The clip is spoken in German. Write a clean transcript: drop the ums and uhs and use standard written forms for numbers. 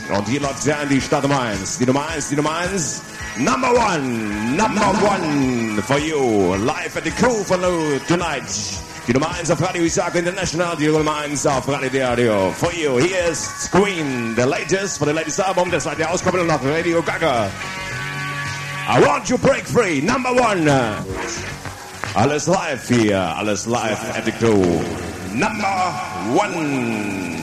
Und hier läuft ja die Nummer 1. Die Nummer 1, die Nummer 1. Number one for you. Live at the Cool for you tonight. Die Nummer 1 auf Radio Isaac International. Die Nummer 1 auf Radio. For you. Hier ist Queen, the latest for the latest Album. Das seid ihr Auskopplung nach Radio Gaga. I want you break free. Number 1. Alles live hier. Alles live at the Cool. Number 1.